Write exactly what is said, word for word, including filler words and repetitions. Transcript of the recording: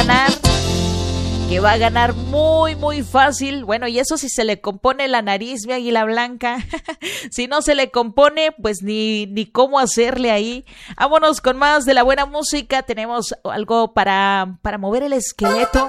ganar, que va a ganar muy, muy fácil. Bueno, y eso si se le compone la nariz, mi águila blanca. Si no se le compone, pues ni, ni cómo hacerle ahí. Vámonos con más de la buena música. Tenemos algo para, para mover el esqueleto.